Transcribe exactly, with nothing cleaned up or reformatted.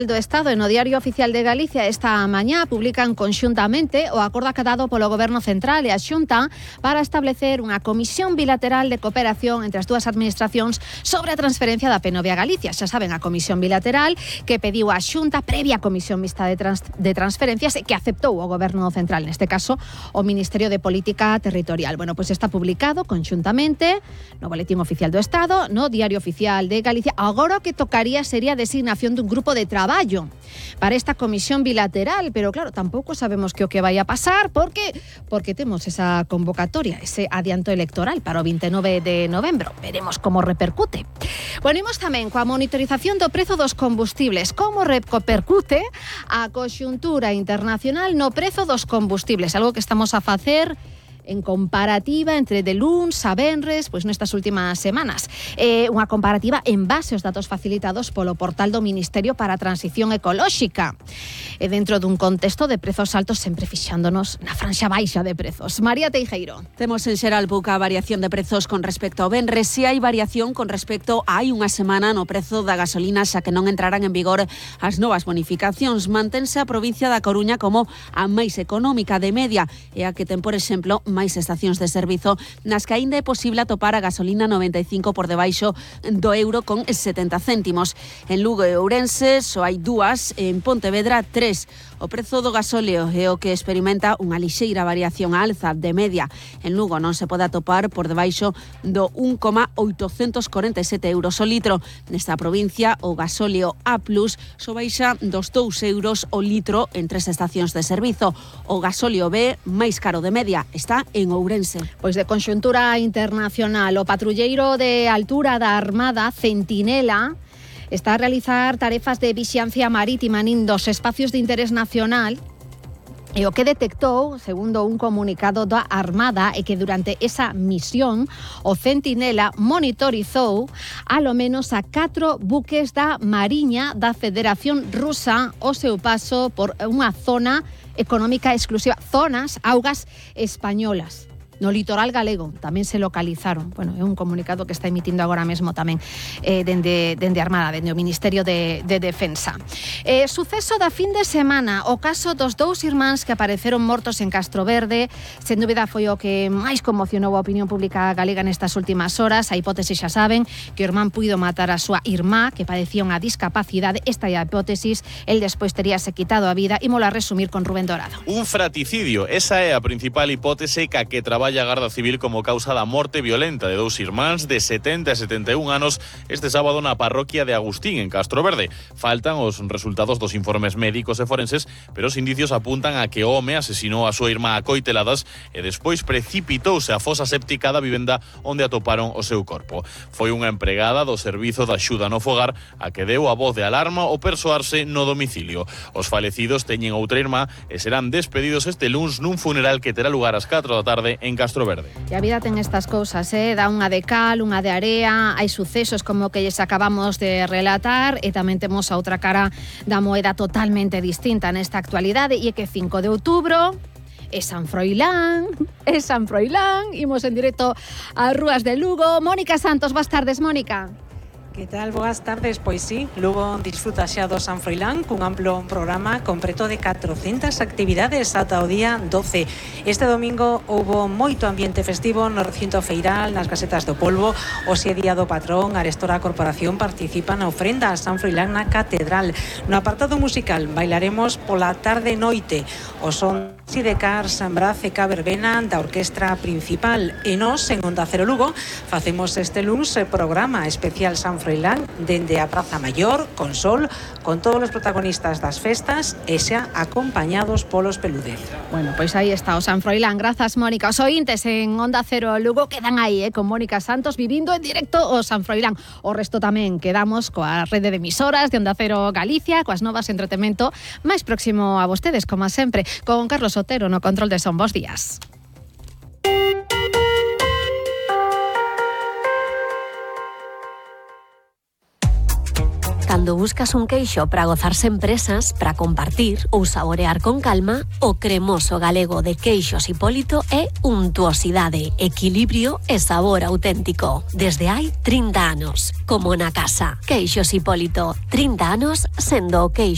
do Estado e no Diario Oficial de Galicia esta mañá publican conxuntamente o acordo acadado polo Goberno Central e a Xunta para establecer unha comisión bilateral de cooperación entre as dúas administracións sobre a transferencia da Penovia a Galicia. Xa saben, a comisión bilateral que pediu a Xunta previa comisión mixta de, trans, de transferencias e que aceptou o Goberno Central, neste caso o Ministerio de Política Territorial. Bueno, pois pues está publicado conxuntamente no Boletín Oficial do Estado, no Diario Oficial de Galicia. Agora o que tocaría sería a designación dun grupo de traballo para esta comisión bilateral, pero claro, tampouco sabemos que o que vai a pasar porque porque temos esa convocatoria, ese adianto electoral para o vinte e nove de novembro. Veremos como repercute. Bueno, imos tamén coa monitorización do prezo dos combustibles, como repercute a conxuntura internacional no prezo dos combustibles, algo que estamos a facer en comparativa entre de luns a venres, pois nestas últimas semanas. Eh, unha comparativa en base aos datos facilitados polo portal do Ministerio para a Transición Ecolóxica. E dentro dun contexto de prezos altos, sempre fixándonos na franxa baixa de prezos. María Teijeiro. Temos en xeral pouca variación de prezos con respecto ao venres. Si hai variación con respecto a hai unha semana no prezo da gasolina, xa que non entrarán en vigor as novas bonificacións. Mantense a provincia da Coruña como a máis económica de media e a que ten, por exemplo, máis estacións de servizo nas que aínda é posible atopar a gasolina noventa e cinco por debaixo do euro con setenta céntimos. En Lugo e Ourense só hai dúas, en Pontevedra tres. O prezo do gasóleo é o que experimenta unha lixeira variación á alza de media. En Lugo non se pode atopar por debaixo do un coma oitocentos corenta e sete euros o litro. Nesta provincia o gasóleo A plus só baixa dos dous euros o litro en tres estacións de servizo. O gasóleo B, máis caro de media, está en Ourense. Pois de conxuntura internacional, o patrulleiro de altura da Armada, Centinela, está a realizar tarefas de vixiancia marítima nin dos espacios de interés nacional. E o que detectou, segundo un comunicado da Armada, é que durante esa misión o Centinela monitorizou alo menos a catro buques da Mariña da Federación Rusa o seu paso por unha zona económica exclusiva, zonas, augas españolas. No litoral galego tamén se localizaron. Bueno, é un comunicado que está emitindo agora mesmo tamén eh, dende, dende Armada, dende o Ministerio de, de Defensa. Eh, suceso da fin de semana, o caso dos dous irmáns que apareceron mortos en Castroverde, sen dúbida foi o que máis conmocionou a opinión pública galega nestas últimas horas. A hipótese, xa saben, que o irmán puido matar a súa irmá, que padecía unha discapacidade. Esta é a hipótesis, el despois teríase quitado a vida. Imola a resumir con Rubén Dorado. Un fraticidio, esa é a principal hipótese ca que traballa a Garda Civil como causa da morte violenta de dous irmáns de setenta e setenta e un anos este sábado na parroquia de Agustín, en Castroverde. Faltan os resultados dos informes médicos e forenses, pero os indicios apuntan a que o home asesinou a súa irmá a coiteladas e despois precipitouse á fosa séptica da vivenda onde atoparon o seu corpo. Foi unha empregada do Servizo de Axuda no Fogar a que deu a voz de alarma ao persoarse no domicilio. Os falecidos teñen outra irmá e serán despedidos este luns nun funeral que terá lugar ás catro da tarde en Castroverde. E a vida ten estas cousas, eh? Dá unha de cal, unha de area, hai sucesos como que lles acabamos de relatar e tamén temos a outra cara da moeda totalmente distinta nesta actualidade, e é que cinco de outubro é San Froilán, é San Froilán, imos en directo ás rúas de Lugo. Mónica Santos, boas tardes, Mónica. Que tal? Boas tardes. Pois sí, Lugo disfruta xa do San Froilán cun amplo programa con preto de catrocentas actividades ata o día doce. Este domingo houbo moito ambiente festivo no recinto feiral, nas casetas do Polvo. Hoxe é día do patrón, Arestora Corporación participa na ofrenda a San Froilán na Catedral. No apartado musical bailaremos pola tarde noite o son Sidecar, Sanbraz e Caberbena da Orquestra Principal. E nós, en Onda Cero Lugo, facemos este luns programa especial San Froilán dende a Praza Maior, con sol, con todos os protagonistas das festas e xa acompañados polos Peludez. Bueno, pois aí está o San Froilán. Grazas, Mónica. Os ointes en Onda Cero Lugo quedan aí, eh, con Mónica Santos vivindo en directo o San Froilán. O resto tamén quedamos coa rede de emisoras de Onda Cero Galicia, coas novas entretemento máis próximo a vostedes, como sempre, con Carlos Otero no control de son. Bos días. Cando buscas un queixo para gozar sen presas, para compartir ou saborear con calma, o cremoso galego de Queixos Hipólito é untuosidade, equilibrio e sabor auténtico. Desde hai trinta anos, como na casa. Queixos Hipólito, trinta anos sendo o queixo